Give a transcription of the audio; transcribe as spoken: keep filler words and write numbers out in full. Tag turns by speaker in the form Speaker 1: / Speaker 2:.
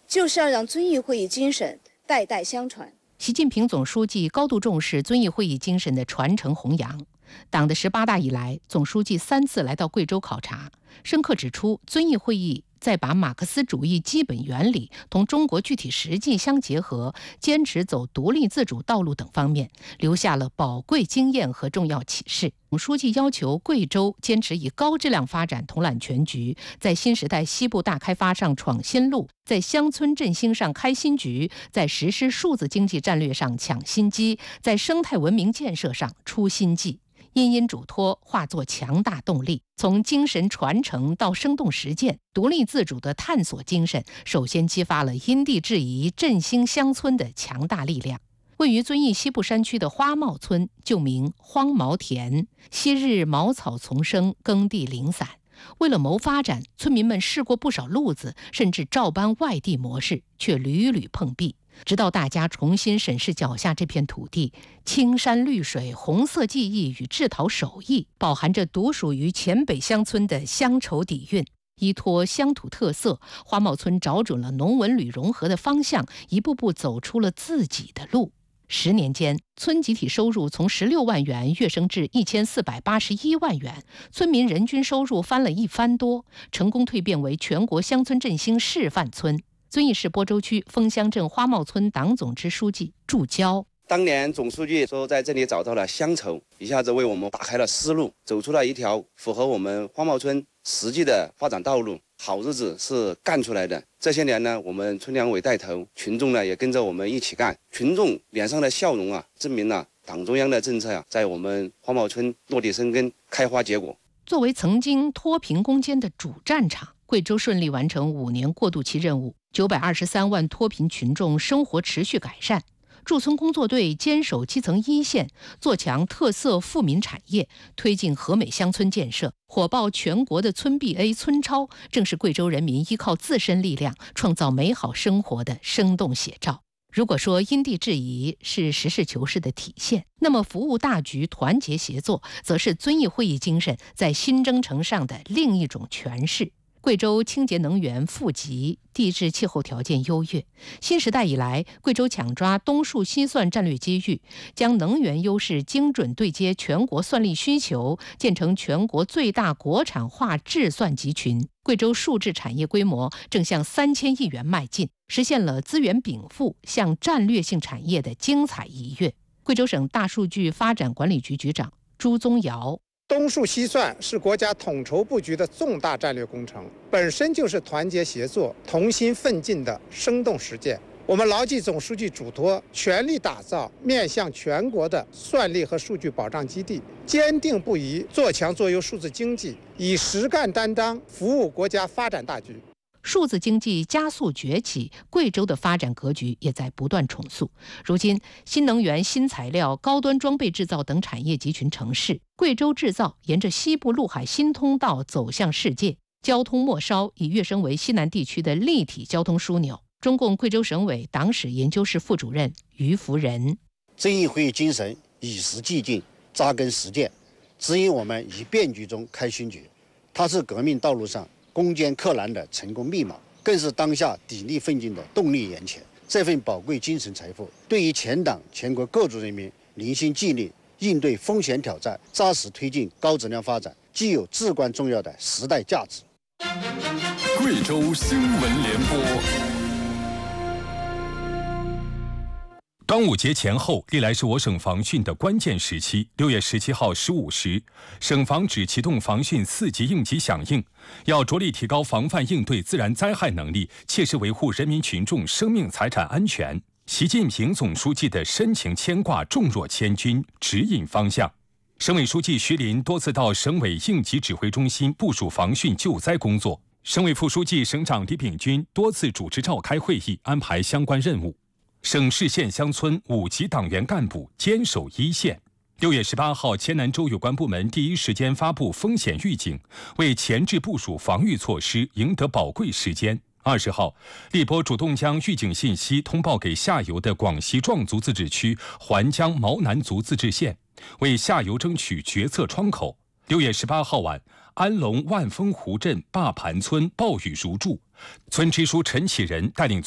Speaker 1: 就是要让遵义会议精神代代相传。
Speaker 2: 习近平总书记高度重视遵义会议精神的传承弘扬。党的十八大以来，总书记三次来到贵州考察，深刻指出遵义会议在把马克思主义基本原理同中国具体实际相结合，坚持走独立自主道路等方面，留下了宝贵经验和重要启示。总书记要求贵州坚持以高质量发展统揽全局，在新时代西部大开发上闯新路，在乡村振兴上开新局，在实施数字经济战略上抢新机，在生态文明建设上出新计。殷殷嘱托化作强大动力，从精神传承到生动实践，独立自主的探索精神首先激发了因地制宜振兴乡村的强大力量。位于遵义西部山区的花茂村旧名荒茅田，昔日茅草丛生，耕地零散。为了谋发展，村民们试过不少路子，甚至照搬外地模式，却屡屡碰壁。直到大家重新审视脚下这片土地，青山绿水、红色技艺与制陶手艺，饱含着独属于黔北乡村的乡愁底蕴。依托乡土特色，花茂村找准了农文旅融合的方向，一步步走出了自己的路。十年间，村集体收入从十六万元跃升至一千四百八十一万元，村民人均收入翻了一番多，成功蜕变为全国乡村振兴示范村。遵义市播州区枫乡镇花茂村党总支书记祝交。
Speaker 3: 当年总书记说在这里找到了乡愁，一下子为我们打开了思路，走出了一条符合我们花茂村实际的发展道路。好日子是干出来的。这些年呢，我们村两委带头，群众呢也跟着我们一起干。群众脸上的笑容啊，证明了党中央的政策啊，在我们花茂村落地生根、开花结果。
Speaker 2: 作为曾经脱贫攻坚的主战场，贵州顺利完成五年过渡期任务，九百二十三万脱贫群众生活持续改善。驻村工作队坚守基层一线，做强特色富民产业，推进和美乡村建设，火爆全国的村 B A 村超，正是贵州人民依靠自身力量创造美好生活的生动写照。如果说因地制宜是实事求是的体现，那么服务大局、团结协作，则是遵义会议精神在新征程上的另一种诠释。贵州清洁能源富集，地质气候条件优越。新时代以来，贵州抢抓东数西算战略机遇，将能源优势精准对接全国算力需求，建成全国最大国产化智算集群。贵州数智产业规模正向三千亿元迈进，实现了资源禀赋向战略性产业的精彩一跃。贵州省大数据发展管理局局长朱宗尧。
Speaker 4: 东数西算是国家统筹布局的重大战略工程，本身就是团结协作、同心奋进的生动实践。我们牢记总书记嘱托，全力打造面向全国的算力和数据保障基地，坚定不移做强做优数字经济，以实干担当服务国家发展大局。
Speaker 2: 数字经济加速崛起，贵州的发展格局也在不断重塑。如今，新能源、新材料、高端装备制造等产业集群成市，贵州制造沿着西部陆海新通道走向世界，交通末梢已跃升为西南地区的立体交通枢纽。中共贵州省委党史研究室副主任于福仁：
Speaker 5: 遵义会议精神以实际进，扎根实践，指引我们以变局中开新局。它是革命道路上攻坚克难的成功密码，更是当下砥砺奋进的动力源泉。这份宝贵精神财富，对于全党全国各族人民凝心聚力应对风险挑战、扎实推进高质量发展，具有至关重要的时代价值。
Speaker 6: 贵州新闻联播。端午节前后历来是我省防汛的关键时期。六月十七号十五时，省防指启动防汛四级应急响应，要着力提高防范应对自然灾害能力，切实维护人民群众生命财产安全。习近平总书记的深情牵挂重若千钧，指引方向。省委书记徐林多次到省委应急指挥中心部署防汛救灾工作，省委副书记、省长李炳军多次主持召开会议，安排相关任务。省市县乡村五级党员干部坚守一线。六月十八号，黔南州有关部门第一时间发布风险预警，为前置部署防御措施赢得宝贵时间。二十号，荔波主动将预警信息通报给下游的广西壮族自治区环江毛南族自治县，为下游争取决策窗口。六月十八号晚，安龙万丰湖镇坝盘村暴雨如注，村支书陈启仁带领